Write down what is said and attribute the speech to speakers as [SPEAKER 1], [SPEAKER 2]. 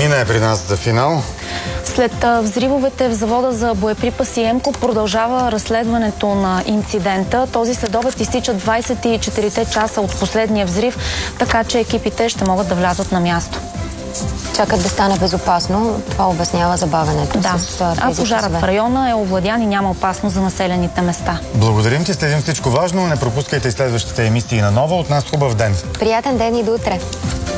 [SPEAKER 1] Нина е при нас за финал.
[SPEAKER 2] След взривовете в завода за боеприпаси Емко продължава разследването на инцидента. Този следобед изтича 24 часа от последния взрив, така че екипите ще могат да влязат на място.
[SPEAKER 3] Чакат да стане безопасно. Това обяснява забавянето с тези
[SPEAKER 2] пожарът в района е овладян и няма опасност за населените места.
[SPEAKER 1] Благодарим ти, следим всичко важно. Не пропускайте и следващите емисии на Нова. От нас хубав ден.
[SPEAKER 3] Приятен ден и до утре.